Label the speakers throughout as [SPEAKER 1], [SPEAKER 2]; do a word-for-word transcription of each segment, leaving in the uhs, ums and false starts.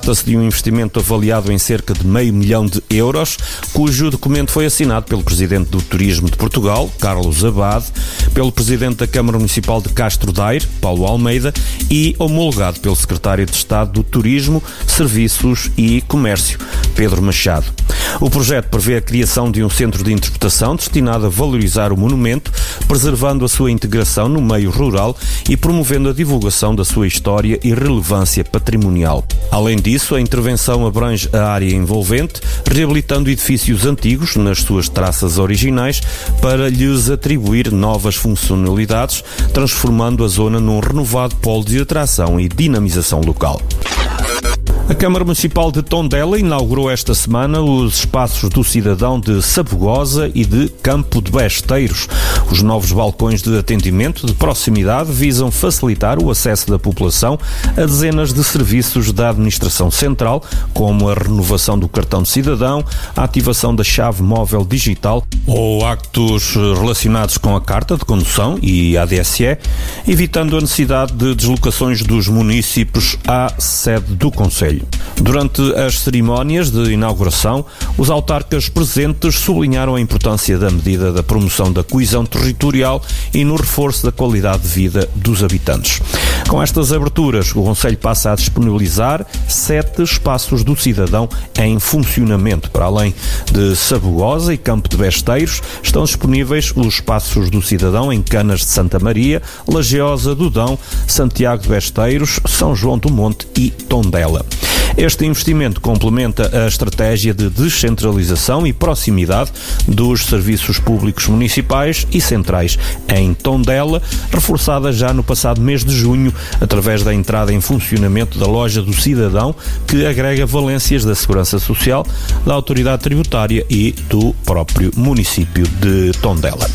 [SPEAKER 1] Trata-se de um investimento avaliado em cerca de meio milhão de euros, cujo documento foi assinado pelo Presidente do Turismo de Portugal, Carlos Abade, pelo Presidente da Câmara Municipal de Castro Daire, Paulo Almeida, e homologado pelo Secretário de Estado do Turismo, Serviços e Comércio, Pedro Machado. O projeto prevê a criação de um centro de interpretação destinado a valorizar o monumento, preservando a sua integração no meio rural e promovendo a divulgação da sua história e relevância patrimonial. Além disso, a intervenção abrange a área envolvente, reabilitando edifícios antigos nas suas traças originais para lhes atribuir novas funcionalidades, transformando a zona num renovado polo de atração e dinamização local. A Câmara Municipal de Tondela inaugurou esta semana os espaços do cidadão de Sabugosa e de Campo de Besteiros. Os novos balcões de atendimento de proximidade visam facilitar o acesso da população a dezenas de serviços da administração central, como a renovação do cartão de cidadão, a ativação da chave móvel digital ou actos relacionados com a carta de condução e a A D S E, evitando a necessidade de deslocações dos municípios à sede do Conselho. Durante as cerimónias de inauguração, os autarcas presentes sublinharam a importância da medida da promoção da coesão territorial e no reforço da qualidade de vida dos habitantes. Com estas aberturas, o Conselho passa a disponibilizar sete espaços do cidadão em funcionamento. Para além de Sabugosa e Campo de Besteiros, estão disponíveis os espaços do cidadão em Canas de Santa Maria, Lajeosa do Dão, Santiago de Besteiros, São João do Monte e Tondela. Este investimento complementa a estratégia de descentralização e proximidade dos serviços públicos municipais e centrais em Tondela, reforçada já no passado mês de junho, através da entrada em funcionamento da Loja do Cidadão, que agrega valências da Segurança Social, da Autoridade Tributária e do próprio município de Tondela.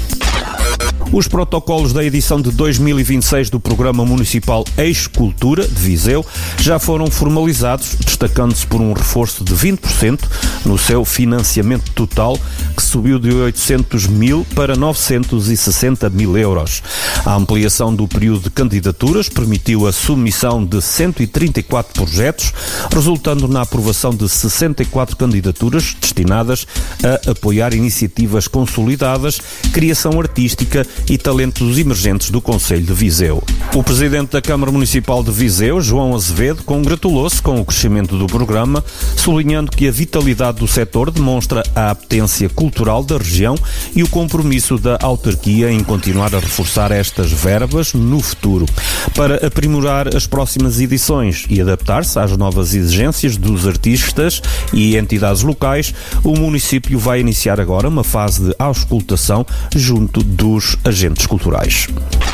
[SPEAKER 1] Os protocolos da edição de dois mil e vinte e seis do Programa Municipal Eixo Cultura de Viseu já foram formalizados, destacando-se por um reforço de vinte por cento no seu financiamento total, que subiu de oitocentos mil para novecentos e sessenta mil euros. A ampliação do período de candidaturas permitiu a submissão de cento e trinta e quatro projetos, resultando na aprovação de sessenta e quatro candidaturas destinadas a apoiar iniciativas consolidadas, criação artística e talentos emergentes do Concelho de Viseu. O Presidente da Câmara Municipal de Viseu, João Azevedo, congratulou-se com o crescimento do programa, sublinhando que a vitalidade do setor demonstra a apetência cultural da região e o compromisso da autarquia em continuar a reforçar estas verbas no futuro. Para aprimorar as próximas edições e adaptar-se às novas exigências dos artistas e entidades locais, o município vai iniciar agora uma fase de auscultação junto dos agentes culturais.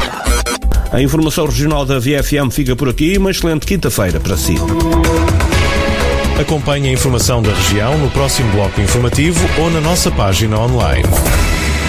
[SPEAKER 1] A informação regional da V F M fica por aqui. Uma excelente quinta-feira para si.
[SPEAKER 2] Acompanhe a informação da região no próximo bloco informativo ou na nossa página online.